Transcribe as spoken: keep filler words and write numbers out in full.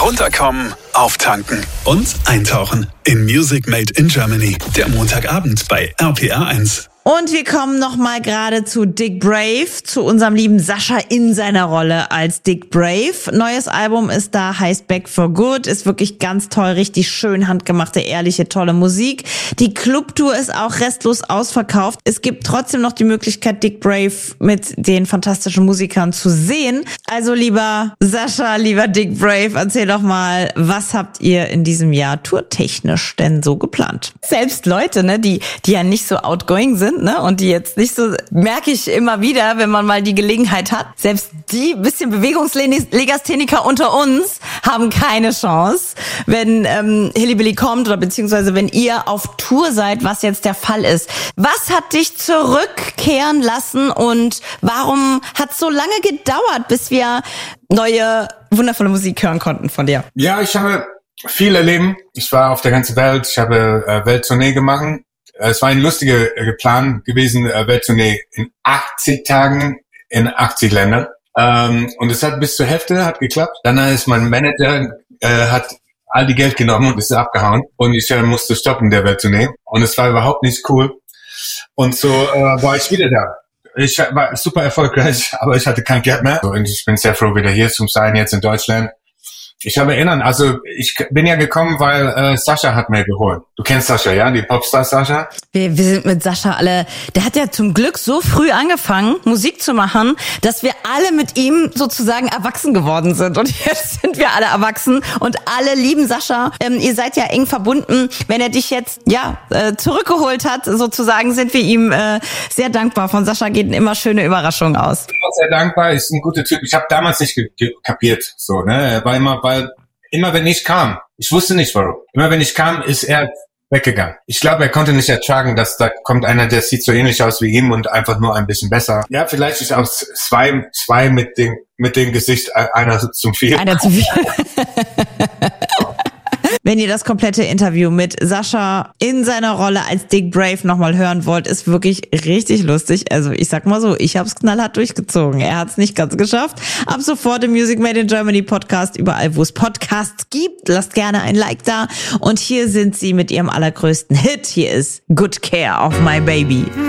Runterkommen, auftanken und eintauchen in Music Made in Germany. Der Montagabend bei R P R eins. Und wir kommen nochmal gerade zu Dick Brave, zu unserem lieben Sascha in seiner Rolle als Dick Brave. Neues Album ist da, heißt Back for Good, ist wirklich ganz toll, richtig schön handgemachte, ehrliche, tolle Musik. Die Clubtour ist auch restlos ausverkauft. Es gibt trotzdem noch die Möglichkeit, Dick Brave mit den fantastischen Musikern zu sehen. Also lieber Sascha, lieber Dick Brave, erzähl doch mal, was habt ihr in diesem Jahr tourtechnisch denn so geplant? Selbst Leute, ne, die, die ja nicht so outgoing sind, ne, und die jetzt nicht so, merke ich immer wieder, wenn man mal die Gelegenheit hat, selbst die bisschen Bewegungslegastheniker unter uns haben keine Chance, wenn ähm, Hillybilly kommt oder beziehungsweise wenn ihr auf Tour seid, was jetzt der Fall ist. Was hat dich zurückkehren lassen und warum hat es so lange gedauert, bis wir neue, wundervolle Musik hören konnten von dir? Ja, ich habe viel erleben. Ich war auf der ganzen Welt. Ich habe äh, Welttournee gemacht. Es war ein lustiger äh, Plan gewesen, äh, Welttournee in achtzig Tagen in achtzig Ländern. Ähm, und es hat bis zur Hälfte hat geklappt. Dann ist mein Manager äh, hat all die Geld genommen und ist abgehauen. Und ich äh, musste stoppen der Welttournee. Und es war überhaupt nicht cool. Und so äh, war ich wieder da. Ich war super erfolgreich, aber ich hatte kein Geld mehr. Und ich bin sehr froh, wieder hier zu sein, jetzt in Deutschland. Ich habe erinnern, also ich bin ja gekommen, weil äh, Sascha hat mir geholt. Du kennst Sascha, ja? Die Popstar Sascha? Wir, wir sind mit Sascha alle, der hat ja zum Glück so früh angefangen, Musik zu machen, dass wir alle mit ihm sozusagen erwachsen geworden sind. Und jetzt sind wir alle erwachsen und alle lieben Sascha. Ähm, ihr seid ja eng verbunden. Wenn er dich jetzt ja äh, zurückgeholt hat, sozusagen, sind wir ihm äh, sehr dankbar. Von Sascha gehen immer schöne Überraschungen aus. Ich bin auch sehr dankbar, ist ein guter Typ. Ich habe damals nicht ge- ge- kapiert, so, ne? Er war immer, weil immer wenn ich kam, ich wusste nicht warum. Immer wenn ich kam, ist er weggegangen. Ich glaube, er konnte nicht ertragen, dass da kommt einer, der sieht so ähnlich aus wie ihm und einfach nur ein bisschen besser. Ja, vielleicht ist auch zwei, zwei mit dem, mit dem Gesicht einer zum viel. Einer zu viel. Wenn ihr das komplette Interview mit Sascha in seiner Rolle als Dick Brave nochmal hören wollt, ist wirklich richtig lustig. Also ich sag mal so, ich hab's knallhart durchgezogen. Er hat's nicht ganz geschafft. Ab sofort im Music Made in Germany Podcast, überall wo es Podcasts gibt. Lasst gerne ein Like da. Und hier sind sie mit ihrem allergrößten Hit. Hier ist Good Care of My Baby.